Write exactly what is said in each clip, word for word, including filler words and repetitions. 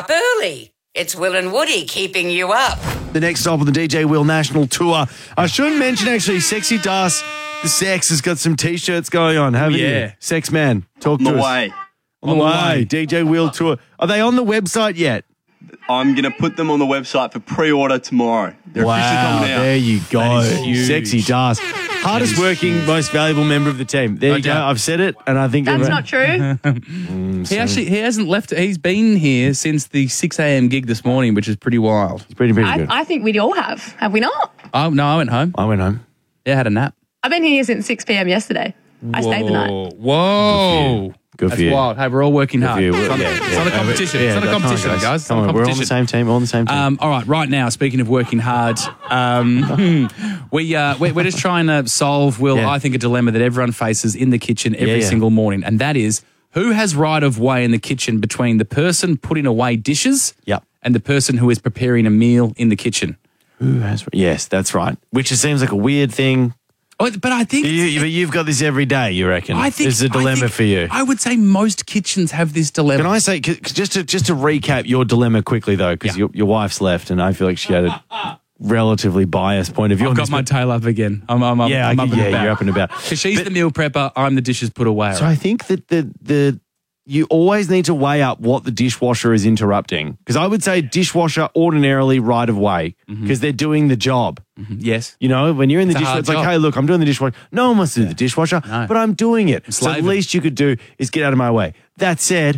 up early. It's Will and Woody keeping you up. The next stop on the D J Will National Tour. I should mention, actually, Sexy Das, the Sex, has got some T-shirts going on, haven't yeah. you? Sex Man, talk On to the us. way. On, on the way. way. D J Will Tour. Are they on the website yet? I'm going to put them on the website for pre-order tomorrow. They're officially Wow, coming out. there you go. That is huge. Sexy Das. Hardest working, most valuable member of the team. There No you go. doubt. I've said it, and I think... That's everyone- not true. He actually he hasn't left. He's been here since the six a.m. gig this morning, which is pretty wild. It's pretty, pretty I, good. I, I think we all have. Have we not? Oh no, I went home. went home. Yeah, I had a nap. I've been here since six p.m. yesterday. I stayed the night. Whoa. Good for That's you. wild. Hey, we're all working Good hard. for you. It's not, Yeah, it's yeah. not a competition. Yeah, it's not a come on, competition, guys. guys. It's Come not a on, we're on the competition. same team. We're on the same team. Um, all right, right now, speaking of working hard, um, we, uh, we're, we're just trying to solve, Will, Yeah. I think, a dilemma that everyone faces in the kitchen every Yeah, yeah. single morning, and that is who has right of way in the kitchen between the person putting away dishes Yep. and the person who is preparing a meal in the kitchen. Who has... Yes, that's right. Which it seems like a weird thing. Oh, but I think... You, you, but you've got this every day, you reckon? I think It's a dilemma I think- for you. I would say most kitchens have this dilemma. Can I say, c- c- just to just to recap your dilemma quickly, though, because Yeah. your, your wife's left, and I feel like she had a relatively biased point of view I've on got this, my but- tail up again. I'm, I'm, I'm, Yeah, I'm I- up and yeah, about. you're up and about. Because she's But- the meal prepper, I'm the dishes put away. So I think that the the you always need to weigh up what the dishwasher is interrupting. Because I would say dishwasher ordinarily right of way because they're doing the job. Yes. You know, when you're in the It's a dishwasher, hard it's like, job. hey, look, I'm doing the dishwasher. No one wants to do the dishwasher, No. but I'm doing it. So the slaving. least you could do is get out of my way. That said,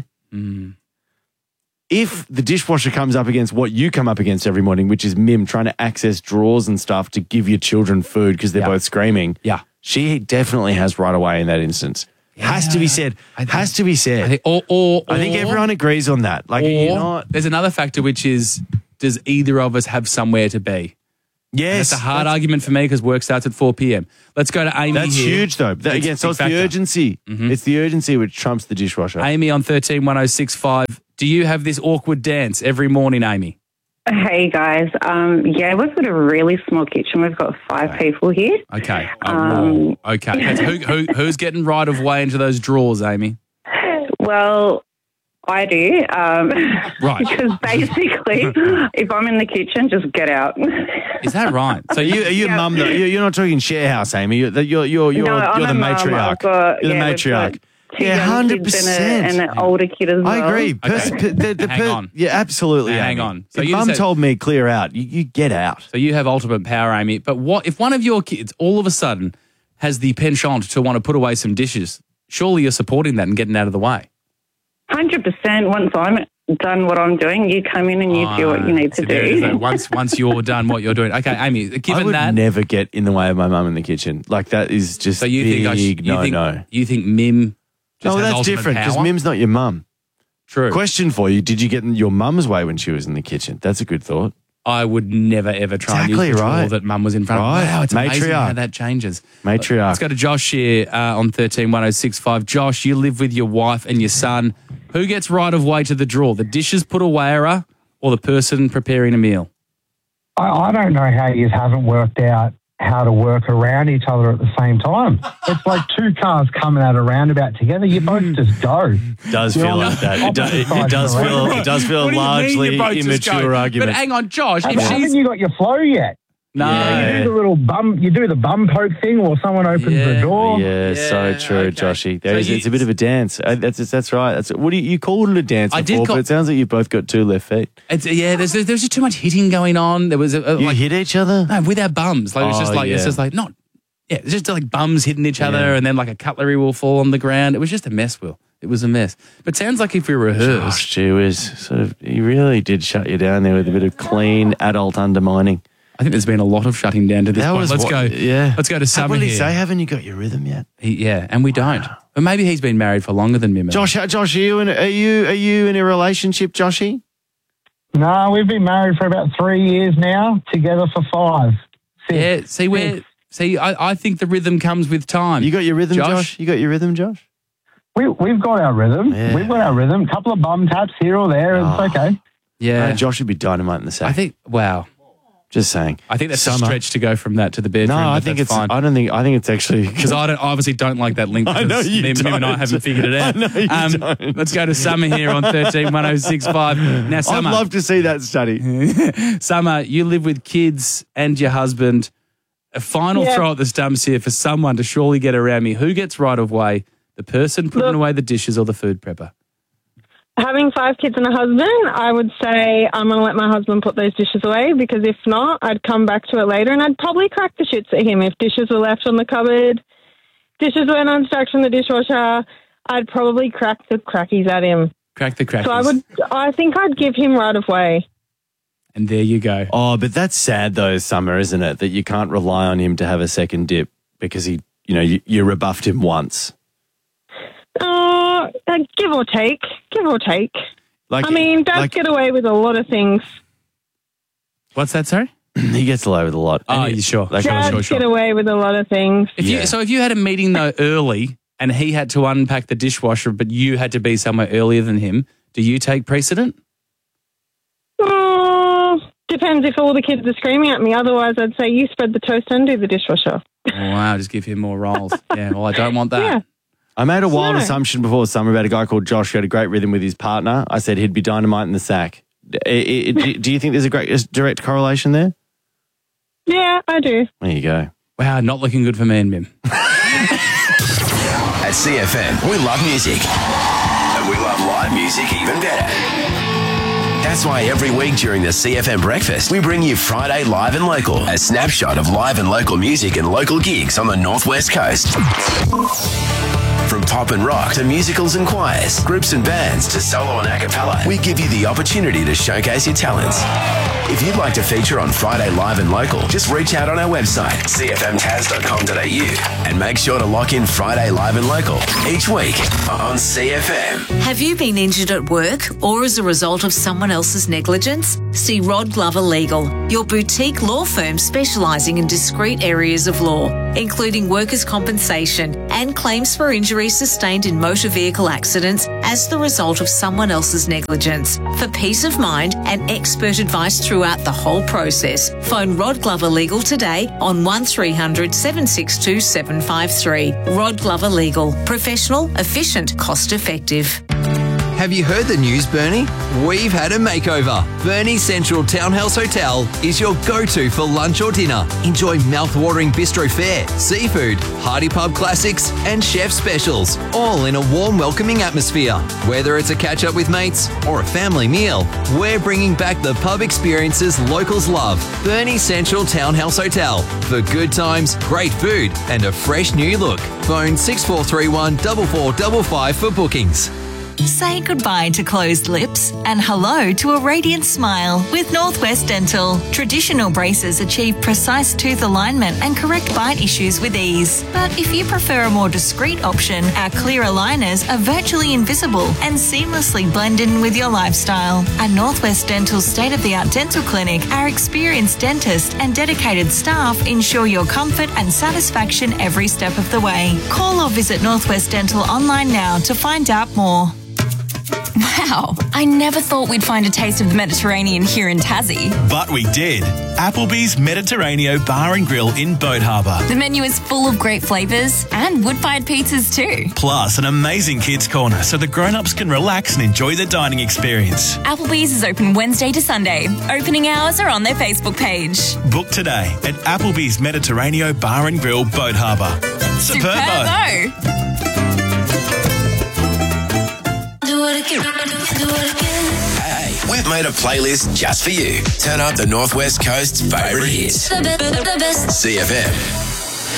if the dishwasher comes up against what you come up against every morning, which is Mim trying to access drawers and stuff to give your children food because they're Yeah. both screaming, Yeah. she definitely has right away in that instance. Has to be said. I think- Has to be said. I think, or, or, I think or- everyone agrees on that. Like, Or you're not. there's another factor, which is, does either of us have somewhere to be? Yes, That's a hard that's, argument for me because work starts at four p.m. Let's go to Amy that's here. huge, though. That, That's again, a so big it's factor. the urgency. It's the urgency which trumps the dishwasher. Amy on thirteen one oh six five. Do you have this awkward dance every morning, Amy? Hey guys, um, yeah, we've got a really small kitchen. We've got five people here. Okay. Uh, Um, whoa. Okay. That's- who, who, who's getting right of way into those drawers, Amy? Well, I do. Um, Right. Because basically, if I'm in the kitchen, just get out. Is that right? So you, are you a Yeah. mum, though? You're, you're not talking share house, Amy. You're, you're, you're, you're, No, I'm you're the a mum. matriarch. I've got- you're yeah, the we've got matriarch. Two Yeah, young one hundred kids and, a, percent. and an older kid as well. I agree. Pers- Okay. per- the, the Hang per- on. Yeah, absolutely. Hang Amy. on. So if you mum said- told me clear out, you, you get out. So you have ultimate power, Amy. But what if one of your kids all of a sudden has the penchant to want to put away some dishes? Surely you're supporting that and getting out of the way. one hundred percent. Once I'm done what I'm doing, you come in and you do what you need to So there it is, though. do. Once once you're done what you're doing. Okay, Amy, I given would that, never get in the way of my mum in the kitchen. Like, that is just so you big think I sh- you no, think, no. you think Mim just No, has that's ultimate different because power? Mim's not your mum. True. Question for you: did you get in your mum's way when she was in the kitchen? That's a good thought. I would never ever try Exactly and use the right. drawer that Mum was in front Right. of. Wow, it's amazing Matriarch. how that changes. Matriarch. Let's go to Josh here uh, on thirteen one oh six five. Josh, you live with your wife and your son. Who gets right of way to the drawer? The dishes put awayer or the person preparing a meal? I, I don't know how you haven't worked out how to work around each other at the same time. It's like two cars coming at a roundabout together. You both just go. It does You're feel on like that. It, do, opposite it, sides does of the feel. road. It does feel What do you mean largely you both just immature go? argument. But hang on, Josh, if Haven't she's... you got your flow yet? No. You do the little bum. You do the bum poke thing, or someone opens Yeah. the door. Yeah, so Yeah, true, okay. Joshy. There So is, you- it's a bit of a dance. Uh, That's that's right. That's what do you, you called it a dance I before, did call- but it sounds like you've both got two left feet. It's, yeah, there's, there's just too much hitting going on. There was a, a, You like hit each other. no, with our bums. Like it's just Oh, like it's yeah. just like not. Yeah, it's just like bums hitting each other, Yeah. and then like a cutlery will fall on the ground. It was just a mess, Will. It was a mess. But sounds like if we rehearsed, Gosh, gee whiz. Sort of, he really did shut you down there with a bit of clean adult undermining. I think there's been a lot of shutting down to this That point. was Let's what- go. Yeah. Let's go to Summer What did he here. say? Haven't you got your rhythm yet? He- yeah, and we don't. But maybe he's been married for longer than Mim. Josh, how- Josh, are you in, are you are you in a relationship, Joshy? No, we've been married for about three years now. Together for five. Six. Yeah. See where? See, I, I think the rhythm comes with time. You got your rhythm, Josh? Josh? You got your rhythm, Josh? We, we've got our rhythm. Yeah. We've got our rhythm. A couple of bum taps here or there. Oh. It's okay. yeah. Uh, Josh would be dynamite in the sack. I think. Wow. Just saying. I think that's Summer. a stretch to go from that to the bedroom. No, I but think that's it's. fine. I don't think. I think it's actually Because I don't, obviously don't like that link. I know because you Mim, Mim and I don't. haven't figured it out. I know you um, don't. Let's go to Summer here on thirteen one oh six five. Now, I'd Summer, love to see that study. Summer, you live with kids and your husband. A final Yeah. throw at the stumps here for someone to surely get around me. Who gets right of way? The person putting Look. away the dishes or the food prepper? Having five kids and a husband, I would say I'm going to let my husband put those dishes away, because if not, I'd come back to it later and I'd probably crack the shits at him. If dishes were left on the cupboard, dishes weren't unstacked from the dishwasher, I'd probably crack the crackies at him. Crack the crackers. So I would, I think I'd give him right of way. And there you go. Oh, but that's sad though, Summer, isn't it? That you can't rely on him to have a second dip because he, you know, you, you rebuffed him once. Uh, uh, give or take, give or take. Like, I mean, dads like, get away with a lot of things. What's that, sorry? he gets away with a lot. Oh, And he- you sure? Like, Dads sure, sure. get away with a lot of things. If Yeah. you, so if you had a meeting though early and he had to unpack the dishwasher, but you had to be somewhere earlier than him, do you take precedent? Uh, depends if all the kids are screaming at me. Otherwise, I'd say you spread the toast and do the dishwasher. Wow, just give him more roles. Yeah, well, I don't want that. Yeah. I made a wild No. assumption before Summer about a guy called Josh who had a great rhythm with his partner. I said he'd be dynamite in the sack. I- I- do do you think there's a great a direct correlation there? Yeah, I do. There you go. Wow, not looking good for me and Mim. At C F M, we love music. And we love live music even better. That's why every week during the C F M breakfast, we bring you Friday Live and Local, a snapshot of live and local music and local gigs on the Northwest Coast. From pop and rock to musicals and choirs, groups and bands to solo and a cappella, we give you the opportunity to showcase your talents. If you'd like to feature on Friday Live and Local, just reach out on our website, c f m taz dot com dot a u, and make sure to lock in Friday Live and Local each week on C F M. Have you been injured at work or as a result of someone else's negligence? See Rod Glover Legal, your boutique law firm specialising in discrete areas of law, including workers' compensation and claims for injuries sustained in motor vehicle accidents as the result of someone else's negligence. For peace of mind and expert advice throughout the whole process, phone Rod Glover Legal today on one three hundred, seven six two, seven five three. Rod Glover Legal. Professional, efficient, cost effective. Have you heard the news, Bernie? We've had a makeover. Bernie Central Townhouse Hotel is your go-to for lunch or dinner. Enjoy mouth-watering bistro fare, seafood, hearty pub classics, and chef specials, all in a warm, welcoming atmosphere. Whether it's a catch-up with mates or a family meal, we're bringing back the pub experiences locals love. Bernie Central Townhouse Hotel for good times, great food, and a fresh new look. Phone six four three one, four four five five for bookings. Say goodbye to closed lips and hello to a radiant smile with Northwest Dental. Traditional braces achieve precise tooth alignment and correct bite issues with ease. But if you prefer a more discreet option, our clear aligners are virtually invisible and seamlessly blend in with your lifestyle. At Northwest Dental's state-of-the-art dental clinic, our experienced dentist and dedicated staff ensure your comfort and satisfaction every step of the way. Call or visit Northwest Dental online now to find out more. Wow, I never thought we'd find a taste of the Mediterranean here in Tassie. But we did. Applebee's Mediterraneo Bar and Grill in Boat Harbour. The menu is full of great flavours and wood-fired pizzas too. Plus an amazing kids corner so the grown-ups can relax and enjoy the dining experience. Applebee's is open Wednesday to Sunday. Opening hours are on their Facebook page. Book today at Applebee's Mediterraneo Bar and Grill, Boat Harbour. Superbo. Superbo. Hey, we've made a playlist just for you. Turn up the Northwest Coast's favourite hits. C F M.